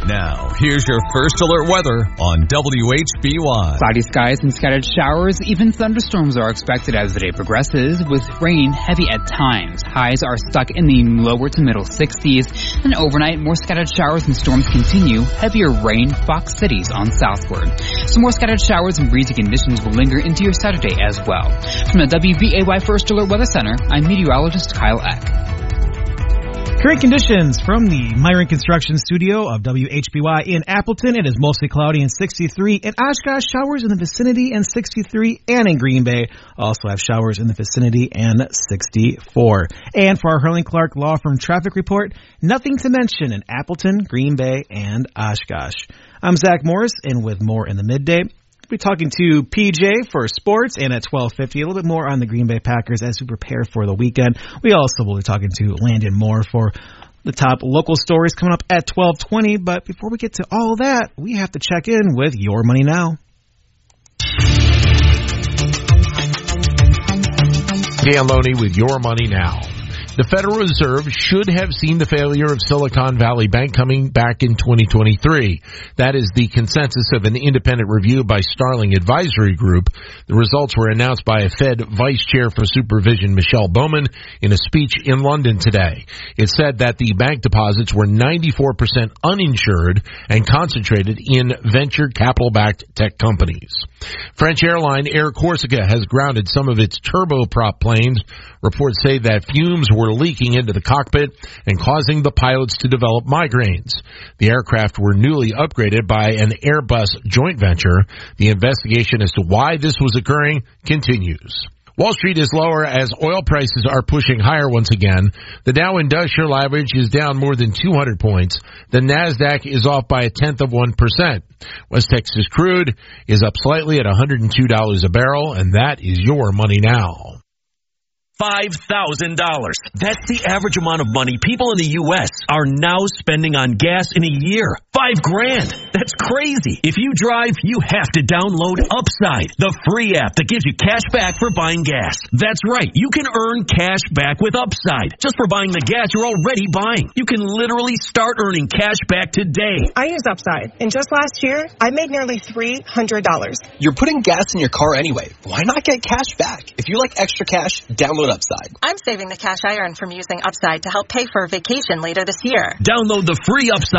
Now, here's your first alert weather on WHBY. Cloudy skies and scattered showers, even thunderstorms are expected as the day progresses, with rain heavy at times. Highs are stuck in the lower to middle 60s, and overnight more scattered showers and storms continue. Heavier rain, Fox Cities on southward. Some more scattered showers and breezy conditions will linger into your Saturday as well. From the WBAY First Alert Weather Center, I'm meteorologist Kyle Eck. Current conditions from the Myron Construction Studio of WHBY in Appleton. It is mostly cloudy and 63. In Oshkosh, showers in the vicinity and 63. And in Green Bay, also have showers in the vicinity and 64. And for our Hurling Clark Law Firm traffic report, nothing to mention in Appleton, Green Bay, and Oshkosh. I'm Zach Morris, and with more in the midday, we'll be talking to PJ for sports, and at 12:50, a little bit more on the Green Bay Packers as we prepare for the weekend. We also will be talking to Landon Moore for the top local stories coming up at 12:20. But before we get to all that, we have to check in with Your Money Now. Dan Loney with Your Money Now. The Federal Reserve should have seen the failure of Silicon Valley Bank coming back in 2023. That is the consensus of an independent review by Starling Advisory Group. The results were announced by a Fed Vice Chair for Supervision, Michelle Bowman, in a speech in London today. It said that the bank deposits were 94% uninsured and concentrated in venture capital-backed tech companies. French airline Air Corsica has grounded some of its turboprop planes. Reports say that fumes were leaking into the cockpit and causing the pilots to develop migraines. The aircraft were newly upgraded by an Airbus joint venture. The investigation as to why this was occurring continues. Wall Street is lower as oil prices are pushing higher once again. The Dow Industrial Average is down more than 200 points. The NASDAQ is off by 0.1%. West Texas crude is up slightly at $102 a barrel, and that is Your Money Now. $5,000. That's the average amount of money people in the U.S. are now spending on gas in a year. $5,000. That's crazy. If you drive, you have to download Upside, the free app that gives you cash back for buying gas. That's right. You can earn cash back with Upside just for buying the gas you're already buying. You can literally start earning cash back today. I use Upside, and just last year, I made nearly $300. You're putting gas in your car anyway. Why not get cash back? If you like extra cash, download Upside. I'm saving the cash I earn from using Upside to help pay for a vacation later this year. Download the free Upside